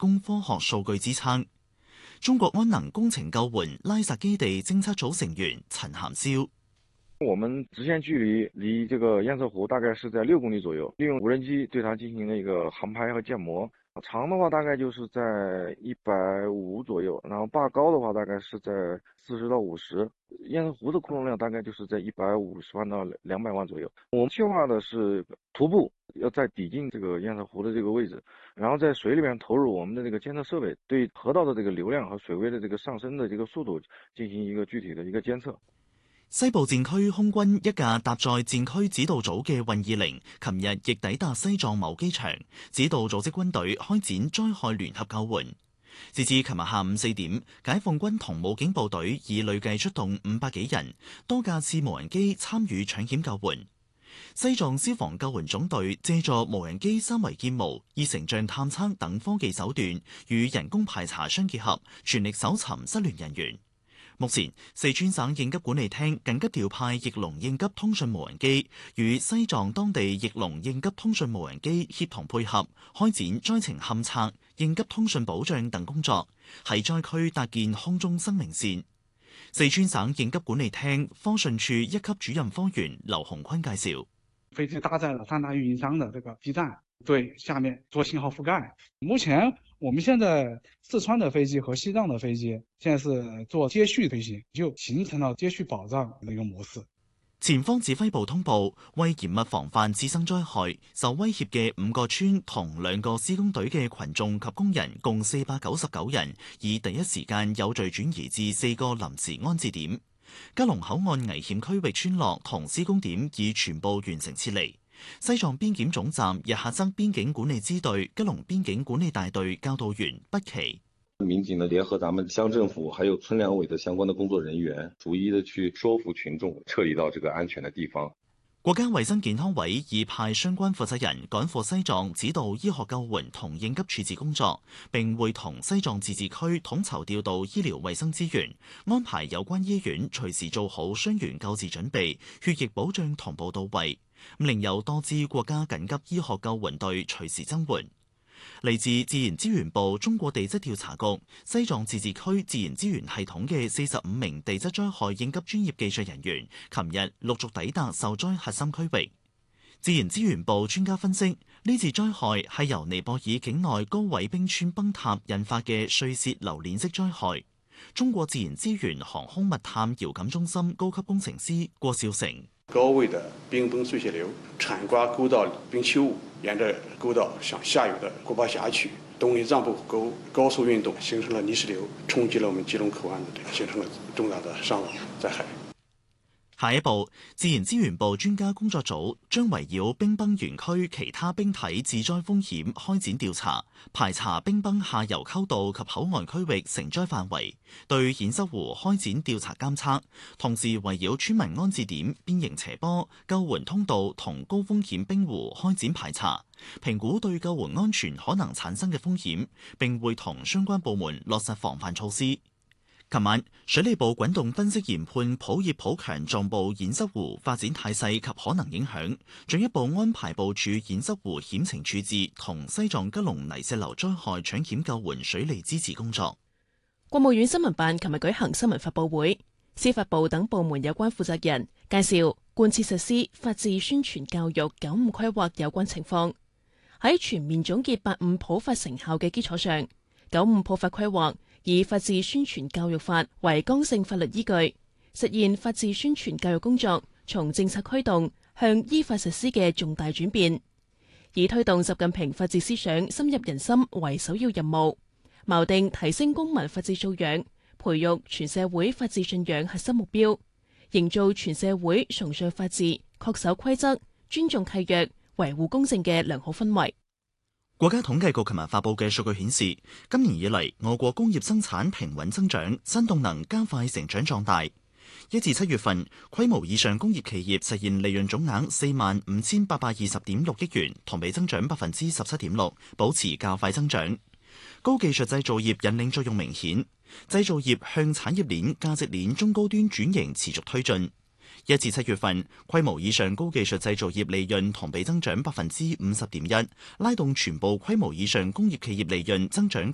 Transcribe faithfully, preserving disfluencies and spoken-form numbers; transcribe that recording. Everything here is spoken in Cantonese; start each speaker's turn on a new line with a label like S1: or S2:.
S1: 供科學數據支撐。中國安能工程救援拉薩基地偵測組成員陳涵霄：
S2: 我們直線距離離這個堰塞湖大概是在六公里左右，利用無人機對它進行了一個航拍和建模。長的話大概就是在一百五左右，然後壩高的話大概是在四十到五十。堰塞湖的庫容量大概就是在一百五十萬到兩百萬左右。我們計劃的是徒步，要在抵近這個堰塞湖的這個位置，然後在水裏面投入我們的這個監測設備，對河道的這個流量和水位的這個上升的這個速度進行一個具體的一個監測。
S1: 西部戰區空軍一架搭載戰區指導組嘅運二零，琴日亦抵達西藏某機場，指導組織軍隊開展災害聯合救援。截至琴日下午四點，解放軍同武警部隊已累計出動五百幾人，多架次無人機參與搶險救援。西藏消防救援總隊借助無人機三維建模、熱成像探測等科技手段，與人工排查相結合，全力搜尋失聯人員。目前，四川省應急管理廳緊急調派翼龍應急通訊無人機，與西藏當地翼龍應急通訊無人機協同配合，開展災情勘測、應急通訊保障等工作，喺災區搭建空中生命線。四川省應急管理廳科訊處一級主任科員劉洪坤介紹：
S3: 飛機搭載了三大運營商的這個基站，對下面做信號覆蓋。目前我們現在四川的飛機和西藏的飛機現在是做接續飛行，就形成了接續保障的一個模式。
S1: 前方指揮部通報，為嚴密防範次生災害，受威脅嘅五個村同兩個施工隊嘅群眾及工人共四百九十九人，以第一時間有序轉移至四個臨時安置點。吉隆口岸危險區域村落同施工點已全部完成撤離。西藏邊檢總站日喀則邊境管理支隊吉隆邊境管理大隊教導員畢奇：
S4: 民警呢聯合咱們鄉政府還有村兩委的相關的工作人員，逐一的去說服群眾撤離到這個安全的地方。
S1: 國家衛生健康委已派相關負責人趕赴西藏指導醫學救援同應急處置工作，並會同西藏自治區統籌調度醫療衛生資源，安排有關醫院隨時做好傷員救治準備，血液保障同步到位。另有多支國家緊急醫學救援隊隨時增援。嚟自自然資源部中國地質調查局西藏自治區自然資源系統嘅四十五名地質災害應急專業技術人員，琴日陸續抵達受災核心區域。自然資源部專家分析，呢次災害係由尼泊爾境內高位冰川崩塌引發嘅碎屑流鏈式災害。中國自然資源航空物探遙感中心高級工程師郭少成：
S5: 高位的冰崩碎屑流鏟刮沟道冰丘物，沿着沟道向下游的古巴峽区东里藏布湖沟高速运动，形成了泥石流，冲击了我們吉隆口岸，形成了重大的傷亡災害。
S1: 下一步，自然資源部專家工作組將圍繞冰崩園區其他冰體致災風險開展調查，排查冰崩下游溝道及口岸區域承災範圍，對堰塞湖開展調查監測，同時圍繞村民安置點、邊形斜坡、救援通道同高風險冰湖開展排查，評估對救援安全可能產生嘅風險，並會同相關部門落實防範措施。琴晚，水利部滾動分析研判普葉普強狀部堰塞湖發展態勢及可能影響，進一步安排部署堰塞湖險情處置同西藏吉隆泥石流災害搶險救援水利支持工作。
S6: 國務院新聞辦琴日舉行新聞發佈會，司法部等部門有關負責人介紹貫徹實施法治宣傳教育九五規劃有關情況，喺全面總結八五普法成效嘅基礎上，九五普法規劃以法治宣傳教育法為剛性法律依據，實現法治宣傳教育工作從政策驅動向依法實施嘅重大轉變，以推動習近平法治思想深入人心為首要任務，錨定提升公民法治素養、培育全社會法治信仰核心目標，營造全社會崇尚法治、恪守規則、尊重契約、維護公正嘅良好氛圍。
S1: 國家統計局琴日發布嘅數據顯示，今年以嚟我國工業生產平穩增長，新動能加快成長壯大。一至七月份，規模以上工業企業實現利潤總額四萬五千八百二十點六億元，同比增長百分之十七點六，保持較快增長。高技術製造業引領作用明顯，製造業向產業鏈、價值鏈中高端轉型持續推進。一至七月份，規模以上高技術製造業利潤同比增長百分之五十點一，拉動全部規模以上工業企業利潤增長